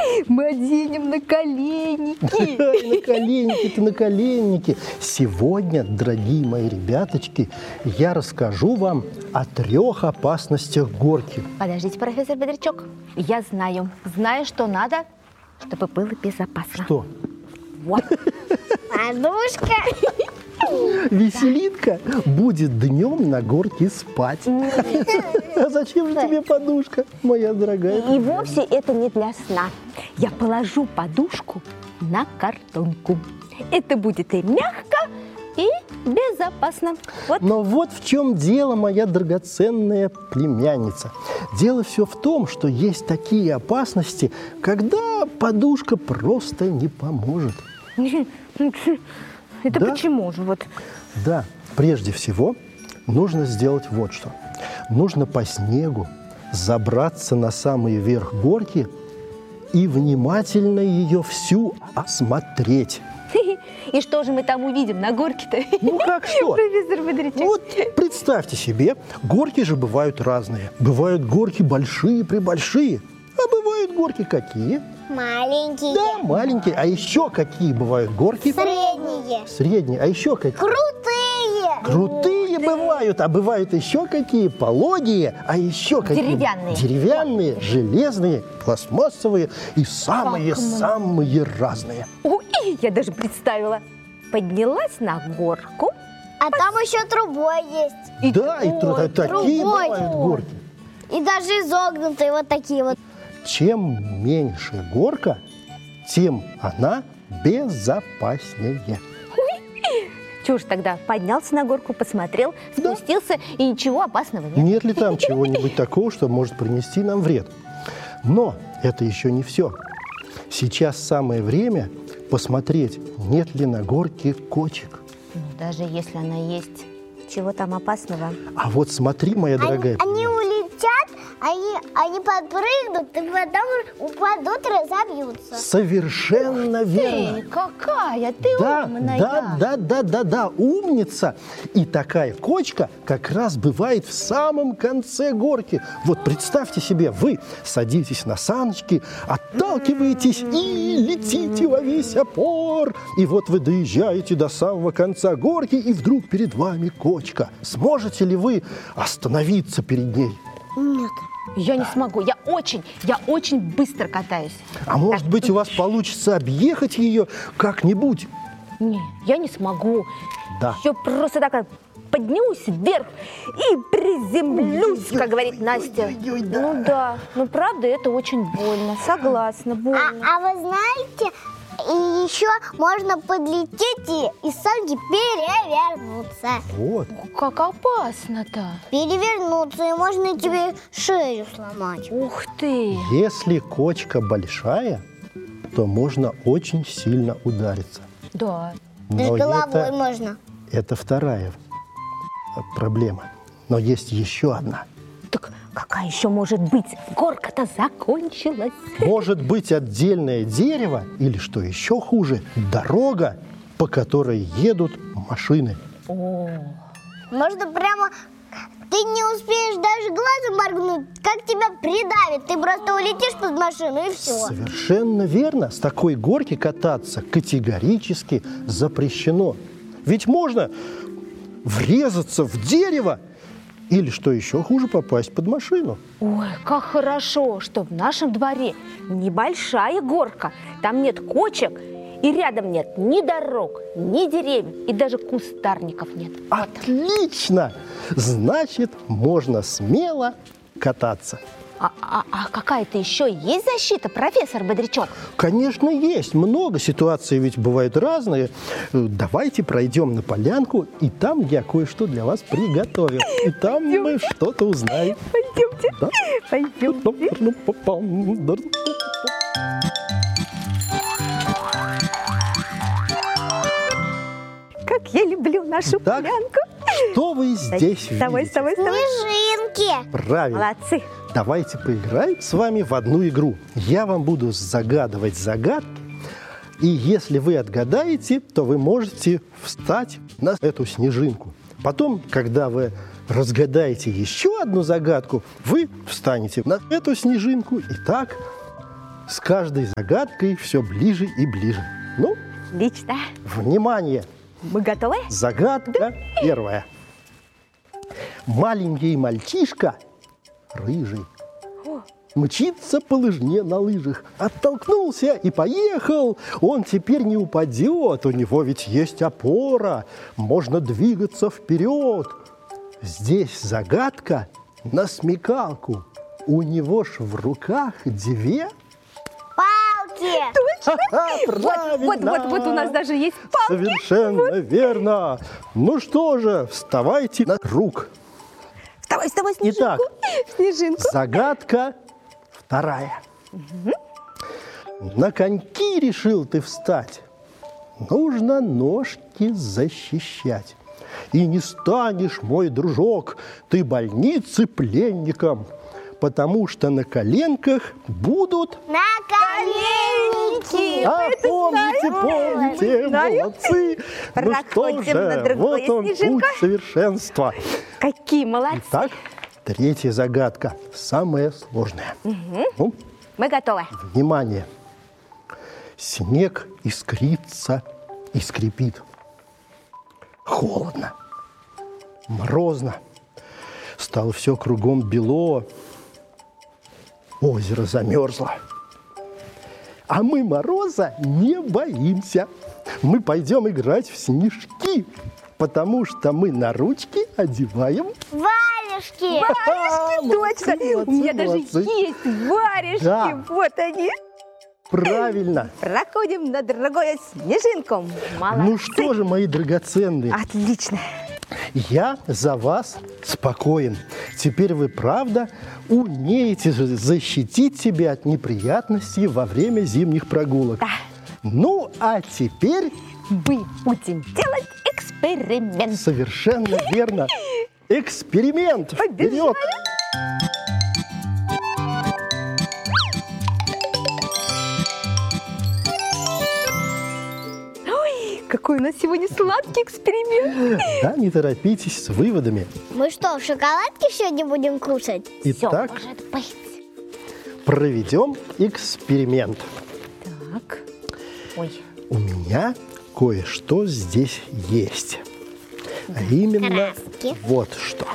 Мы оденем наколенники. Наколенники-то наколенники. Сегодня, дорогие мои ребяточки, я расскажу вам о 3 опасностях горки. Подождите, профессор Бодрячок. Я знаю, что надо, чтобы было безопасно. Что? Вот. Подушка. Веселинка будет днем на горке спать. А зачем же тебе подушка, моя дорогая? И вовсе это не для сна. Я положу подушку на картонку. Это будет и мягко, и безопасно. Вот. Но вот в чем дело, моя драгоценная племянница. Дело все в том, что есть такие опасности, когда подушка просто не поможет. Это Да? почему же? Вот. Да, прежде всего нужно сделать вот что. Нужно по снегу забраться на самый верх горки и внимательно ее всю осмотреть. И что же мы там увидим на горке-то? Ну как что? Профессор Бодрячок. Вот представьте себе, горки же бывают разные. Бывают горки большие-пребольшие, а бывают горки какие? Маленькие. Да, маленькие. А еще какие бывают горки? Средние. Средние. А еще какие? Крутые. Крутые бывают, а бывают еще какие? Пологие, а еще какие? Деревянные. Деревянные, железные, пластмассовые и самые-самые разные. Ой, я даже представила. Поднялась на горку. А там еще трубой есть. Да, и такие трубой. бывают горки. И даже изогнутые вот такие вот. Чем меньше горка, тем она безопаснее. Чего ж тогда? Поднялся на горку, посмотрел, спустился, и ничего опасного нет. Нет ли там чего-нибудь такого, что может принести нам вред? Но это еще не все. Сейчас самое время посмотреть, нет ли на горке кочек. Ну, даже если она есть, чего там опасного? А вот смотри, моя дорогая. Они улетят, они подпрыгнут, и потом упадут и разобьются. Совершенно верно. Какая ты Да, умная. да, умница. И такая кочка как раз бывает в самом конце горки. Вот представьте себе, вы садитесь на саночки, отталкиваетесь и летите во весь опор. И вот вы доезжаете до самого конца горки, и вдруг перед вами кочка. Сможете ли вы остановиться перед ней? Нет. Я не смогу, я очень быстро катаюсь. А может быть, у вас получится объехать ее как-нибудь? Не, я не смогу. Да. Я просто так поднимусь вверх и приземлюсь, как говорит Настя. Ой-ой-ой, да. Ну да, ну правда, это очень больно, согласна, больно. А вы знаете, и еще можно подлететь и санки перевернуться. Вот. Как опасно-то. Перевернуться, и можно тебе шею сломать. Ух ты. Если кочка большая, то можно очень сильно удариться. Да. Да Но с головой можно. это вторая проблема. Но есть еще одна. Так какая еще может быть? Горка-то закончилась. Может быть отдельное дерево или, что еще хуже, дорога, по которой едут машины. О, Можно прямо... Ты не успеешь даже глазом моргнуть, как тебя придавит. Ты просто улетишь под машину, и все. Совершенно верно. С такой горки кататься категорически запрещено. Ведь можно врезаться в дерево или, что еще хуже, попасть под машину. ой, как хорошо, что в нашем дворе небольшая горка. Там нет кочек, и рядом нет ни дорог, ни деревьев, и даже кустарников нет. Отлично! Значит, можно смело кататься. А какая-то еще есть защита, профессор Бодрячок? Конечно, есть. Много ситуаций ведь бывают разные. Давайте пройдем на полянку, и там я кое-что для вас приготовил. И там мы что-то узнаем. Пойдемте, Да? пойдемте. Как я люблю нашу Так. полянку. Что вы здесь Вставай, видите? вставай, вставай. Снежинки. Правильно. Молодцы. Давайте поиграем с вами в одну игру. Я вам буду загадывать загадки, и если вы отгадаете, то вы можете встать на эту снежинку. Потом, когда вы разгадаете еще одну загадку, вы встанете на эту снежинку и так с каждой загадкой все ближе и ближе. Ну, Отлично. внимание! Мы готовы? Загадка первая. Маленький мальчишка, рыжий, мчится по лыжне на лыжах. Оттолкнулся и поехал. Он теперь не упадет. У него ведь есть опора. Можно двигаться вперед. Здесь загадка на смекалку. У него ж в руках две... Палки! Правильно! Вот у нас даже есть палки. Совершенно верно. Ну что же, вставайте на круг. Вставай, Снежинку. Итак, Снежинку. загадка вторая. На коньки решил ты встать. Нужно ножки защищать. И не станешь, мой дружок, ты больницы пленником, потому что на коленках будут... На коленки! А, помните, помните, знаем. молодцы. Ну что Проходим на же, другое, вот он Снежинка. путь совершенства. Какие молодцы. Итак, третья загадка, самая сложная. Ну, Мы готовы. внимание. Снег искрится и скрипит. Холодно, морозно. Стало все кругом бело. Озеро замерзло. А мы мороза не боимся. Мы пойдем играть в снежки, потому что мы на ручки одеваем... Варежки! Точно. У меня даже молодцы. есть варежки. Да. Вот они. Правильно. Проходим на другое, Снежинку. Молодцы. Ну что же, мои драгоценные, Отлично. я за вас спокоен. Теперь вы, правда, умеете защитить себя от неприятностей во время зимних прогулок. Да. Ну, а теперь Мы будем делать эксперимент. совершенно верно. Эксперимент. Вперед! Ой, какой у нас сегодня сладкий эксперимент. Да, не торопитесь с выводами. Мы что, шоколадки сегодня будем кушать? Итак, Всё, может быть. проведем эксперимент. Так. Ой. У меня кое-что здесь есть. А именно Краски. вот что.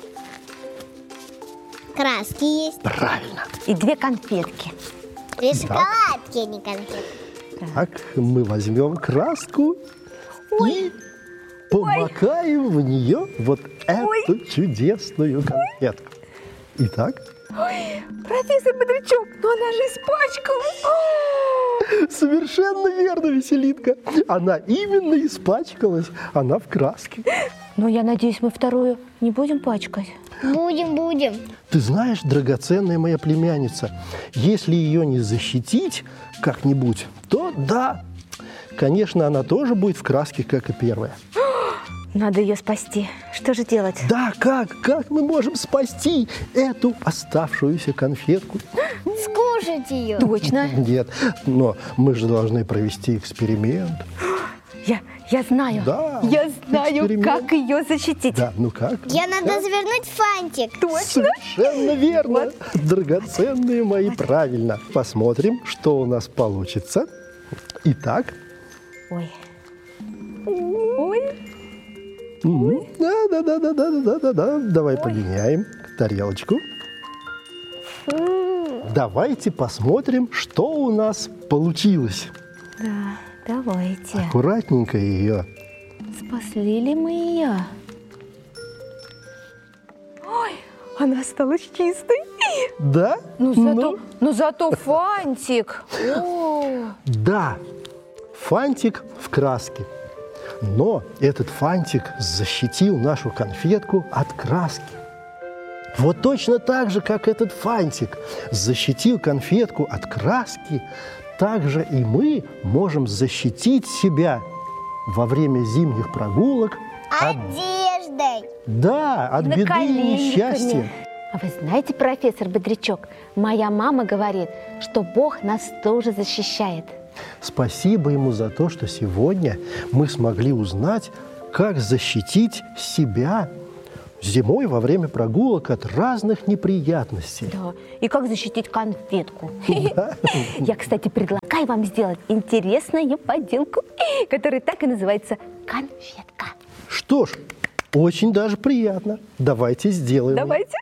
Краски есть. Правильно. И 2 конфетки. И шоколадки, а не конфеты. Так, мы возьмем краску и помакаем в нее вот эту чудесную конфетку. Итак, Профессор Бодрячок, но она же испачкалась. совершенно верно, Веселитка. Она именно испачкалась, она в краске. Но я надеюсь, мы вторую не будем пачкать. Будем. Ты знаешь, драгоценная моя племянница, если ее не защитить как-нибудь, то да, конечно, она тоже будет в краске, как и первая. Надо ее спасти. Что же делать? Да, как мы можем спасти эту оставшуюся конфетку? Скушать ее. Точно. Нет, но мы же должны провести эксперимент. Я знаю. Да, Я знаю, эксперимент. как ее защитить. Да, ну как? Я надо завернуть фантик. Точно. Совершенно верно. Драгоценные мои, правильно. Посмотрим, что у нас получится. Итак. Ой. Ой. Да. Давай поменяем тарелочку. Давайте посмотрим, что у нас получилось. Да, давайте. Аккуратненько ее. Спасли ли мы ее? Ой, она стала чистой. Да? Ну зато фантик. О, Да, фантик в краске. Но этот фантик защитил нашу конфетку от краски. Вот точно так же, как этот фантик защитил конфетку от краски, так же и мы можем защитить себя во время зимних прогулок Одеждой. от беды и наколенниками. несчастья. А вы знаете, профессор Бодрячок, моя мама говорит, что Бог нас тоже защищает. Спасибо ему за то, что сегодня мы смогли узнать, как защитить себя зимой во время прогулок от разных неприятностей. Да. И как защитить конфетку. Да. Я, кстати, предлагаю вам сделать интересную поделку, которая так и называется конфетка. Что ж, очень даже приятно. Давайте сделаем. Давайте.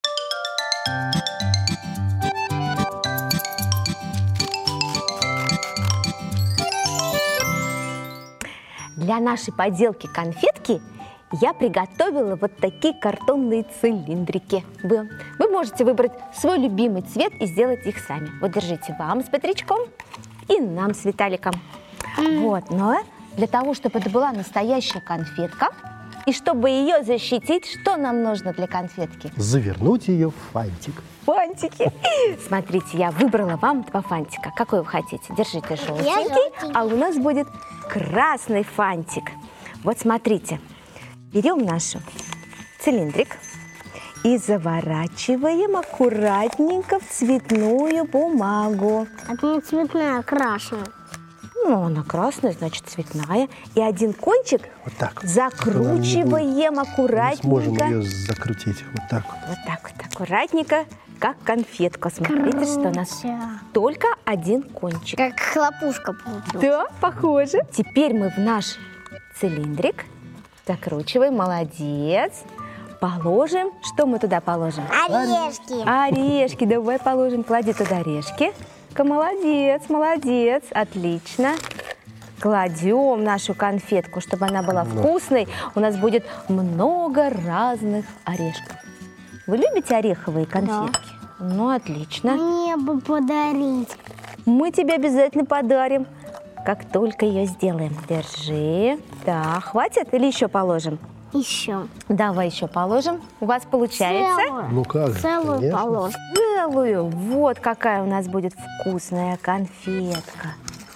Для нашей поделки конфетки я приготовила вот такие картонные цилиндрики. Вы можете выбрать свой любимый цвет и сделать их сами. Вот держите вам с Петричком и нам с Виталиком. Вот, но для того, чтобы это была настоящая конфетка, и чтобы ее защитить, что нам нужно для конфетки? Завернуть ее в фантик. Фантики. Смотрите, я выбрала вам два фантика. Какой вы хотите? Держите желтенький, желтенький. а у нас будет красный фантик. Вот смотрите, берем наш цилиндрик и заворачиваем аккуратненько в цветную бумагу. Это не цветная, а крашеная. Ну, она красная, значит, цветная. И один кончик Вот так. закручиваем Мы сможем аккуратненько. ее закрутить. Вот так вот. Вот так вот, аккуратненько, как конфетка. Смотрите, что у нас только один кончик. Как хлопушка получилась. Да, похоже. Теперь мы в наш цилиндрик закручиваем, молодец. Положим, что мы туда положим? Орешки. Орешки, давай положим, клади туда орешки. Молодец, молодец, отлично. Кладем нашу конфетку, чтобы она была вкусной. У нас будет много разных орешков. Вы любите ореховые конфетки? Ну, отлично. Мне бы подарить. Мы тебе обязательно подарим, как только ее сделаем. Держи. Да, хватит или еще положим? Еще. Давай еще положим. У вас получается? Ну как же, Целую конечно. положку. Целую. Вот какая у нас будет вкусная конфетка.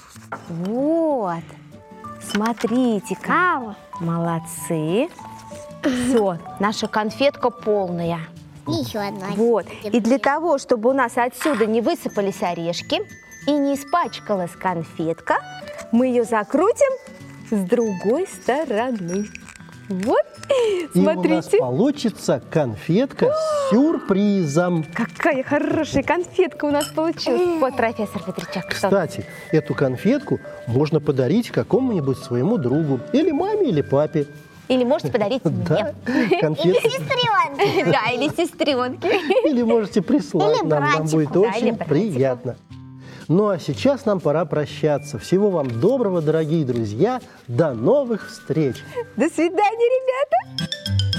Вот. Смотрите-ка. Ау. Молодцы. Все, наша конфетка полная. Еще одна. Вот. И для того, чтобы у нас отсюда не высыпались орешки и не испачкалась конфетка, мы ее закрутим с другой стороны. Вот. И у нас Смотрите. получится конфетка с сюрпризом. Какая хорошая конфетка у нас получилась. Вот, профессор Петричак. что? Кстати, эту конфетку можно подарить какому-нибудь своему другу. Или маме, или папе. Или можете подарить Да, мне. конфетку. Сестренки. Да, или сестренке. Или можете прислать Или нам, нам братику. будет Да, или очень братику. приятно. Ну а сейчас нам пора прощаться. Всего вам доброго, дорогие друзья. До новых встреч. До свидания, ребята.